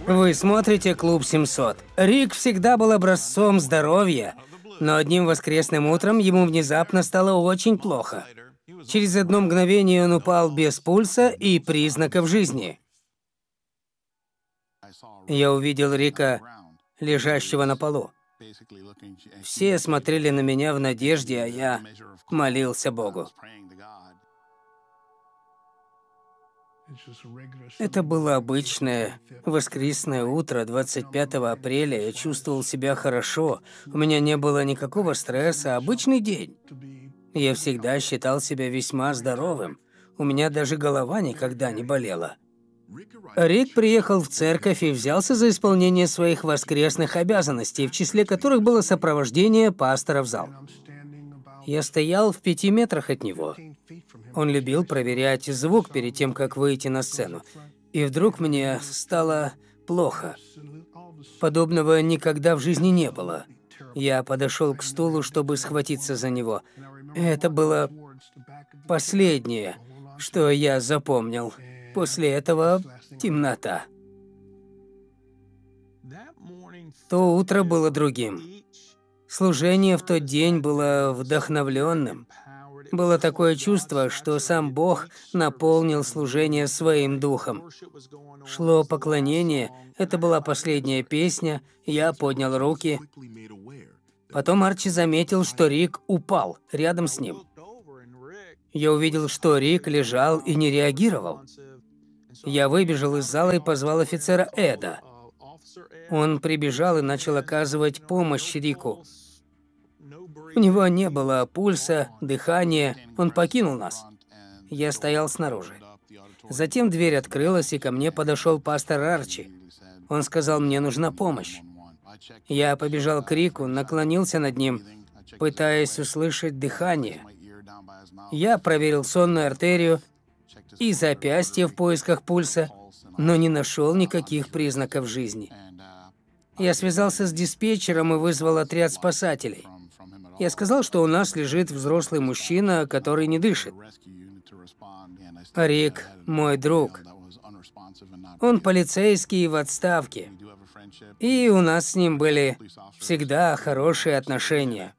Вы смотрите «Клуб 700». Рик всегда был образцом здоровья, но одним воскресным утром ему внезапно стало очень плохо. Через одно мгновение он упал без пульса и признаков жизни. Я увидел Рика, лежащего на полу. Все смотрели на меня в надежде, а я молился Богу. Это было обычное воскресное утро 25 апреля. Я чувствовал себя хорошо. У меня не было никакого стресса. Обычный день. Я всегда считал себя весьма здоровым. У меня даже голова никогда не болела. Рик приехал в церковь и взялся за исполнение своих воскресных обязанностей, в числе которых было сопровождение пастора в зал. Я стоял в 5 метрах от него. Он любил проверять звук перед тем, как выйти на сцену. И вдруг мне стало плохо. Подобного никогда в жизни не было. Я подошел к стулу, чтобы схватиться за него. Это было последнее, что я запомнил. После этого темнота. То утро было другим. Служение в тот день было вдохновленным. Было такое чувство, что сам Бог наполнил служение своим духом. Шло поклонение, это была последняя песня, я поднял руки. Потом Арчи заметил, что Рик упал рядом с ним. Я увидел, что Рик лежал и не реагировал. Я выбежал из зала и позвал офицера Эда. Он прибежал и начал оказывать помощь Рику. У него не было пульса, дыхания, он покинул нас. Я стоял снаружи. Затем дверь открылась, и ко мне подошел пастор Арчи. Он сказал, мне нужна помощь. Я побежал к Рику, наклонился над ним, пытаясь услышать дыхание. Я проверил сонную артерию и запястье в поисках пульса, но не нашел никаких признаков жизни. Я связался с диспетчером и вызвал отряд спасателей. Я сказал, что у нас лежит взрослый мужчина, который не дышит. Рик – мой друг. Он полицейский в отставке. И у нас с ним были всегда хорошие отношения.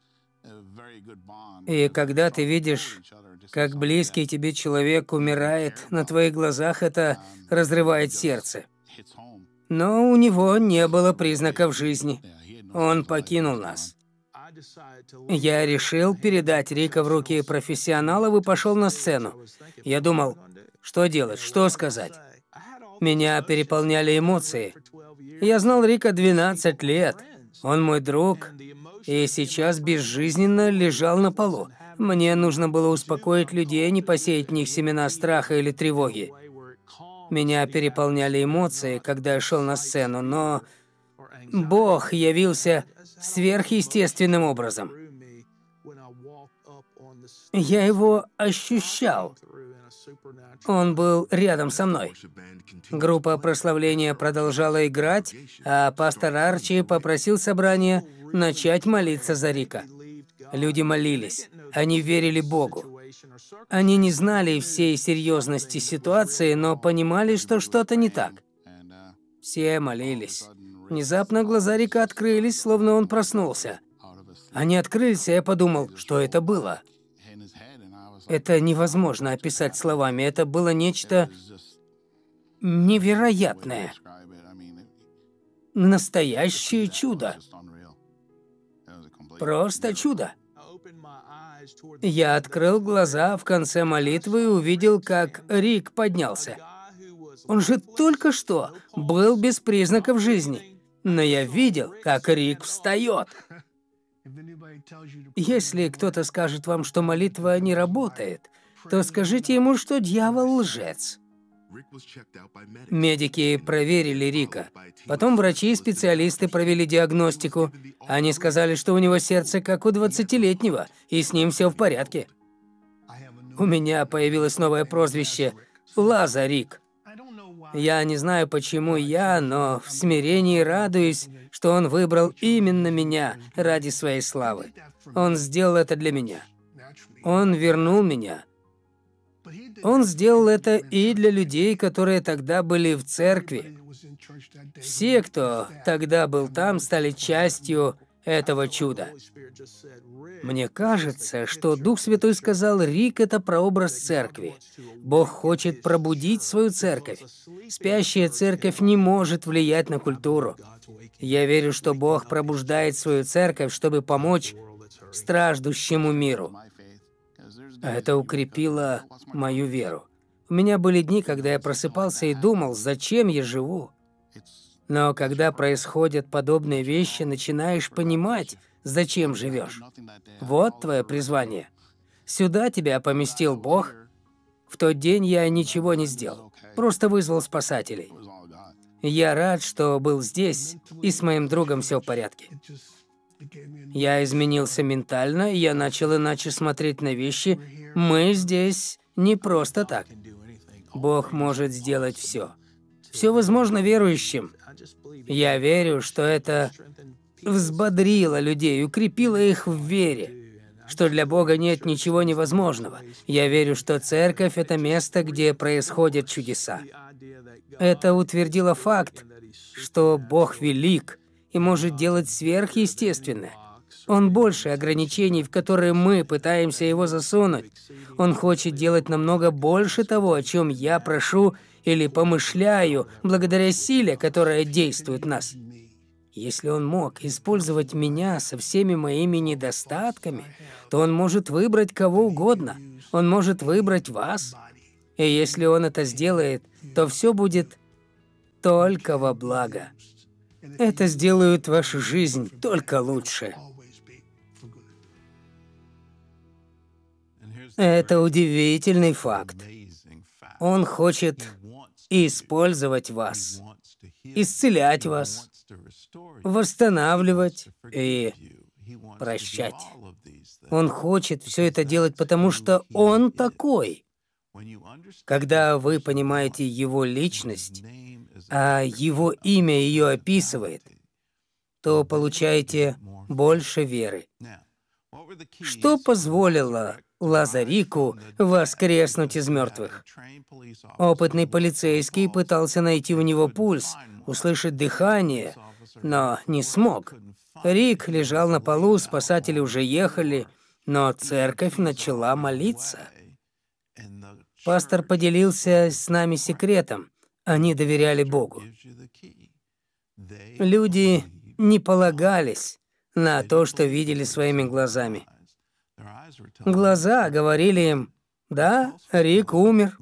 И когда ты видишь, как близкий тебе человек умирает на твоих глазах, это разрывает сердце. Но у него не было признаков жизни. Он покинул нас. Я решил передать Рика в руки профессионалов и пошел на сцену. Я думал, что делать, что сказать. Меня переполняли эмоции. Я знал Рика 12 лет. Он мой друг, и сейчас безжизненно лежал на полу. Мне нужно было успокоить людей, не посеять в них семена страха или тревоги. Меня переполняли эмоции, когда я шел на сцену, но Бог явился сверхъестественным образом. Я его ощущал. Он был рядом со мной. Группа прославления продолжала играть, а пастор Арчи попросил собрание начать молиться за Рика. Люди молились. Они верили Богу. Они не знали всей серьезности ситуации, но понимали, что что-то не так. Все молились. Внезапно глаза Рика открылись, словно он проснулся. Они открылись, и я подумал, что это было. Это невозможно описать словами. Это было нечто невероятное. Настоящее чудо. Просто чудо. Я открыл глаза в конце молитвы и увидел, как Рик поднялся. Он же только что был без признаков жизни. Но я видел, как Рик встает. Если кто-то скажет вам, что молитва не работает, то скажите ему, что дьявол лжец. Медики проверили Рика. Потом врачи и специалисты провели диагностику. Они сказали, что у него сердце как у 20-летнего, и с ним все в порядке. У меня появилось новое прозвище – Лазарик. Я не знаю, почему я, но в смирении радуюсь, что он выбрал именно меня ради своей славы. Он сделал это для меня. Он вернул меня. Он сделал это и для людей, которые тогда были в церкви. Все, кто тогда был там, стали частью этого чуда. Мне кажется, что Дух Святой сказал, Рик — это прообраз церкви. Бог хочет пробудить свою церковь. Спящая церковь не может влиять на культуру. Я верю, что Бог пробуждает свою церковь, чтобы помочь страждущему миру. Это укрепило мою веру. У меня были дни, когда я просыпался и думал, зачем я живу? Но когда происходят подобные вещи, начинаешь понимать, зачем живешь. Вот твое призвание. Сюда тебя поместил Бог. В тот день я ничего не сделал, просто вызвал спасателей. Я рад, что был здесь, и с моим другом все в порядке. Я изменился ментально, и я начал иначе смотреть на вещи. Мы здесь не просто так. Бог может сделать все. Все возможно верующим. Я верю, что это взбодрило людей, укрепило их в вере, что для Бога нет ничего невозможного. Я верю, что церковь — это место, где происходят чудеса. Это утвердило факт, что Бог велик и может делать сверхъестественное. Он больше ограничений, в которые мы пытаемся его засунуть. Он хочет делать намного больше того, о чем я прошу или помышляю, благодаря силе, которая действует в нас. Если он мог использовать меня со всеми моими недостатками, то он может выбрать кого угодно. Он может выбрать вас. И если он это сделает, то все будет только во благо. Это сделает вашу жизнь только лучше. Это удивительный факт. Он хочет использовать вас, исцелять вас, восстанавливать и прощать. Он хочет все это делать, потому что Он такой. Когда вы понимаете Его личность, а Его имя ее описывает, то получаете больше веры. Что позволило Лазарику воскреснуть из мертвых? Опытный полицейский пытался найти у него пульс, услышать дыхание, но не смог. Рик лежал на полу, спасатели уже ехали, но церковь начала молиться. Пастор поделился с нами секретом. Они доверяли Богу. Люди не полагались на то, что видели своими глазами. Глаза говорили им: да, Рик умер.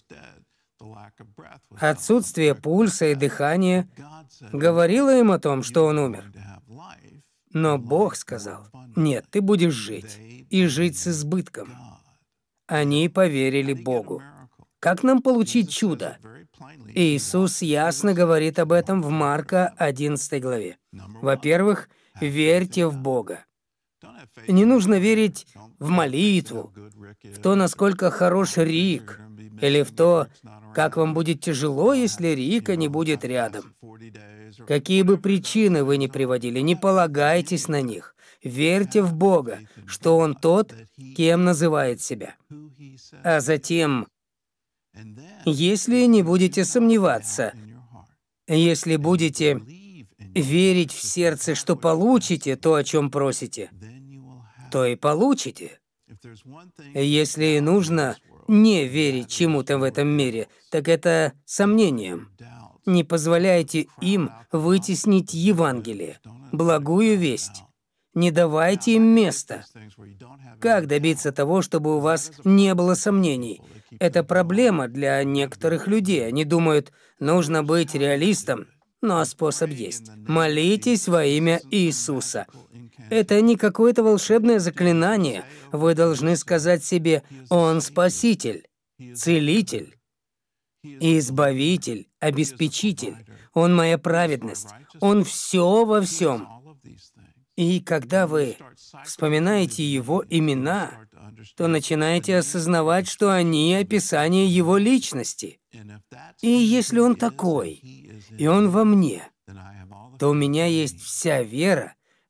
Отсутствие пульса и дыхания говорило им о том, что он умер. Но Бог сказал: нет, ты будешь жить, и жить с избытком. Они поверили Богу. Как нам получить чудо? Иисус ясно говорит об этом в Марка 11 главе. Во-первых, верьте в Бога. Не нужно верить в молитву, в то, насколько хорош Рик, или в то, как вам будет тяжело, если Рика не будет рядом. Какие бы причины вы ни приводили, не полагайтесь на них. Верьте в Бога, что Он тот, кем называет себя. А затем, если не будете сомневаться, если будете верить в сердце, что получите то, о чем просите, то и получите. Если нужно не верить чему-то в этом мире, так это сомнением. Не позволяйте им вытеснить Евангелие, благую весть. Не давайте им места. Как добиться того, чтобы у вас не было сомнений? Это проблема для некоторых людей. Они думают, нужно быть реалистом, но способ есть. Молитесь во имя Иисуса. Это не какое-то волшебное заклинание. Вы должны сказать себе: Он Спаситель, Целитель, Избавитель, Обеспечитель. Он моя праведность. Он все во всем. И когда вы вспоминаете Его имена, то начинаете осознавать, что они — описание Его личности. И если Он такой, и Он во мне, то у меня есть вся вера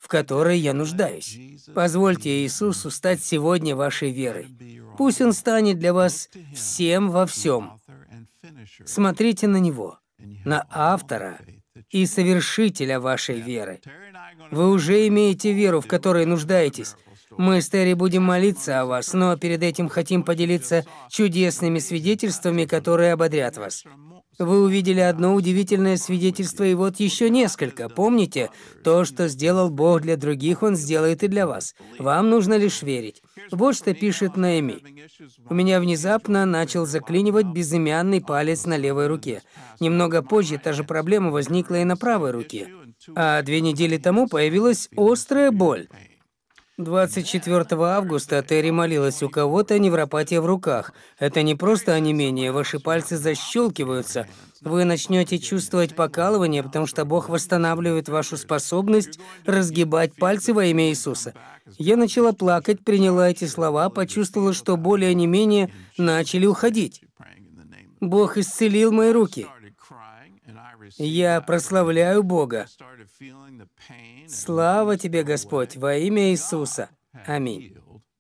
в которой я нуждаюсь. Позвольте Иисусу стать сегодня вашей верой. Пусть Он станет для вас всем во всем. Смотрите на Него, на автора и совершителя вашей веры. Вы уже имеете веру, в которой нуждаетесь. Мы с Терри будем молиться о вас, но перед этим хотим поделиться чудесными свидетельствами, которые ободрят вас. Вы увидели одно удивительное свидетельство, и вот еще несколько. Помните, то, что сделал Бог для других, Он сделает и для вас. Вам нужно лишь верить. Вот что пишет Наэми. «У меня внезапно начал заклинивать безымянный палец на левой руке. Немного позже та же проблема возникла и на правой руке. А 2 недели тому появилась острая боль. 24 августа Терри молилась, у кого-то невропатия в руках. Это не просто онемение, ваши пальцы защелкиваются. Вы начнете чувствовать покалывание, потому что Бог восстанавливает вашу способность разгибать пальцы во имя Иисуса. Я начала плакать, приняла эти слова, почувствовала, что боли и онемение начали уходить. Бог исцелил мои руки. Я прославляю Бога. Слава тебе, Господь, во имя Иисуса. Аминь.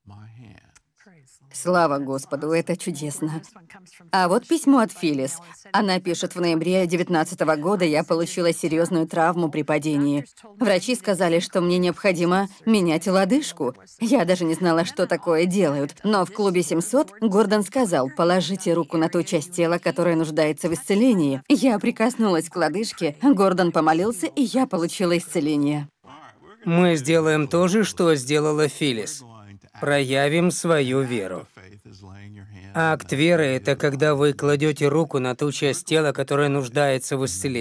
Слава Господу, это чудесно. А вот письмо от Филлис. Она пишет: в ноябре 2019 года я получила серьезную травму при падении. Врачи сказали, что мне необходимо менять лодыжку. Я даже не знала, что такое делают. Но в клубе 700 Гордон сказал: положите руку на ту часть тела, которая нуждается в исцелении. Я прикоснулась к лодыжке, Гордон помолился, и я получила исцеление. Мы сделаем то же, что сделала Филлис. Проявим свою веру. Акт веры — это когда вы кладете руку на ту часть тела, которая нуждается в исцелении.